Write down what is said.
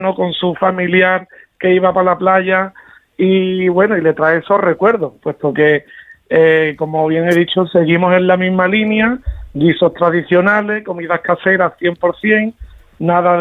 ¿no?, con su familiar que iba para la playa, y bueno, y le trae esos recuerdos, puesto que, como bien he dicho, seguimos en la misma línea, guisos tradicionales, comidas caseras 100%, nada